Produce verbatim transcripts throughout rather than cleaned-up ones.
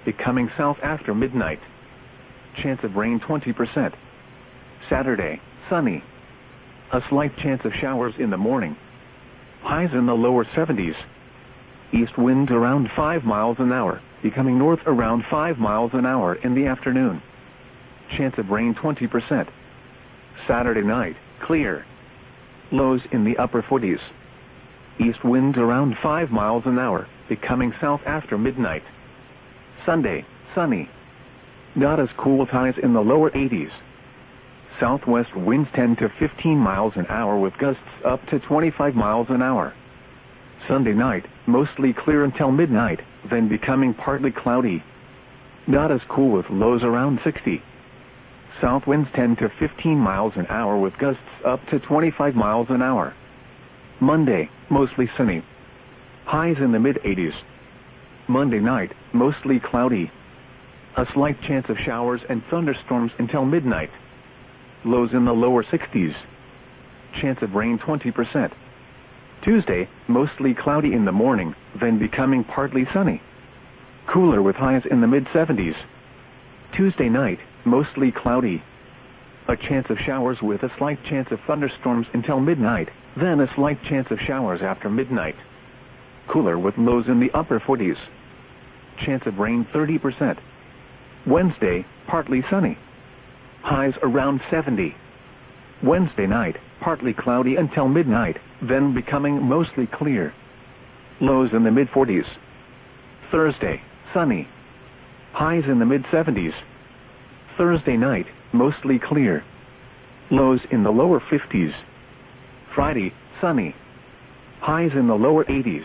becoming south after midnight. Chance of rain twenty percent. Saturday, sunny. A slight chance of showers in the morning. Highs in the lower seventies. East wind around five miles an hour, becoming north around five miles an hour in the afternoon. Chance of rain twenty percent. Saturday night, clear. Lows in the upper forties. East wind around five miles an hour, becoming south after midnight. Sunday, sunny. Not as cool with highs in the lower eighties. Southwest winds ten to fifteen miles an hour with gusts up to twenty-five miles an hour. Sunday night, mostly clear until midnight, then becoming partly cloudy. Not as cool with lows around sixty. South winds ten to fifteen miles an hour with gusts up to twenty-five miles an hour. Monday, mostly sunny. Highs in the mid-eighties. Monday night, mostly cloudy. A slight chance of showers and thunderstorms until midnight. Lows in the lower sixties. Chance of rain twenty percent. Tuesday, mostly cloudy in the morning, then becoming partly sunny. Cooler with highs in the mid-seventies. Tuesday night, mostly cloudy. A chance of showers with a slight chance of thunderstorms until midnight, then a slight chance of showers after midnight. Cooler with lows in the upper forties. Chance of rain thirty percent. Wednesday, partly sunny. Highs around seventy. Wednesday night, partly cloudy until midnight, then becoming mostly clear. Lows in the mid-forties. Thursday, sunny. Highs in the mid-seventies. Thursday night, mostly clear. Lows in the lower fifties. Friday, sunny. Highs in the lower eighties.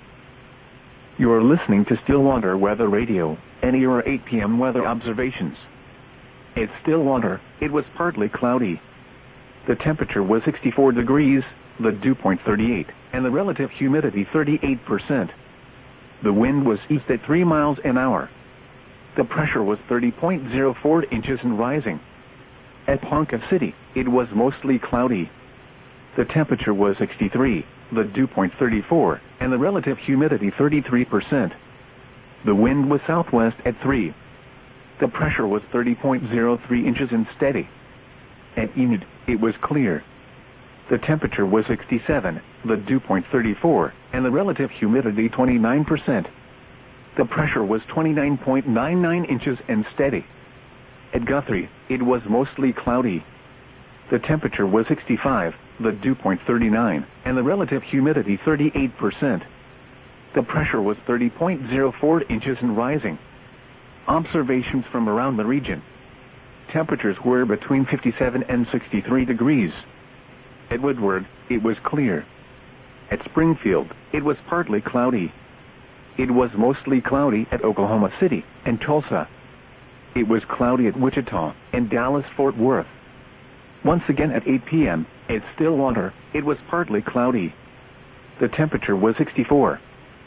You're listening to Stillwater Weather Radio, N E R eight p m weather observations. At Stillwater, it was partly cloudy. The temperature was sixty-four degrees, the dew point thirty-eight, and the relative humidity thirty-eight percent. The wind was east at three miles an hour. The pressure was thirty point zero four inches and rising. At Ponca City, it was mostly cloudy. The temperature was sixty-three, the dew point thirty-four, and the relative humidity thirty-three percent. The wind was southwest at three. The pressure was thirty point zero three inches and steady. At Enid, it was clear. The temperature was sixty-seven, the dew point thirty-four, and the relative humidity twenty-nine percent. The pressure was twenty-nine point nine nine inches and steady. At Guthrie, it was mostly cloudy. The temperature was sixty-five, the dew point thirty-nine, and the relative humidity thirty-eight percent. The pressure was thirty point zero four inches and rising. Observations from around the region. Temperatures were between fifty-seven and sixty-three degrees. At Woodward, it was clear. At Springfield, it was partly cloudy. It was mostly cloudy at Oklahoma City and Tulsa. It was cloudy at Wichita and Dallas-Fort Worth. Once again at eight p m, at Stillwater, it was partly cloudy. The temperature was sixty-four.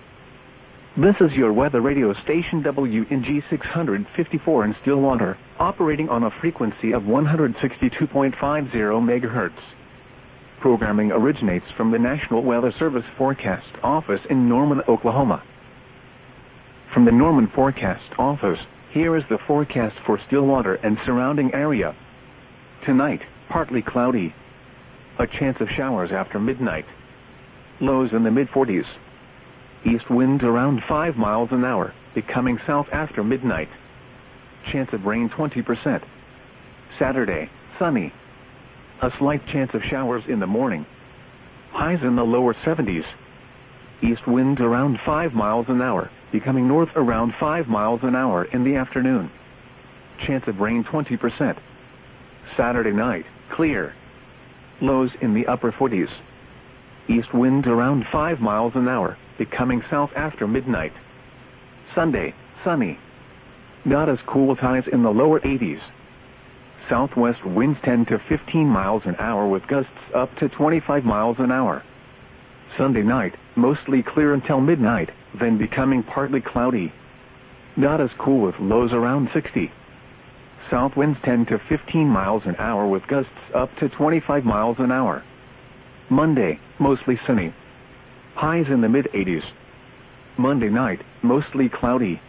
This is your weather radio station W N G six fifty-four in Stillwater, operating on a frequency of one hundred sixty-two point five zero megahertz. Programming originates from the National Weather Service Forecast Office in Norman, Oklahoma. From the Norman Forecast Office, here is the forecast for Stillwater and surrounding area. Tonight, partly cloudy. A chance of showers after midnight. Lows in the mid-forties. East wind around five miles an hour, becoming south after midnight. Chance of rain twenty percent. Saturday, sunny. A slight chance of showers in the morning. Highs in the lower seventies. East wind around five miles an hour, becoming north around five miles an hour in the afternoon. Chance of rain twenty percent. Saturday night, clear. Lows in the upper forties. East wind around five miles an hour, becoming south after midnight. Sunday, sunny. Not as cool with highs in the lower eighties. Southwest winds ten to fifteen miles an hour with gusts up to twenty-five miles an hour. Sunday night, mostly clear until midnight, then becoming partly cloudy. Not as cool with lows around sixty. South winds ten to fifteen miles an hour with gusts up to twenty-five miles an hour. Monday, mostly sunny. Highs in the mid-eighties. Monday night, mostly cloudy.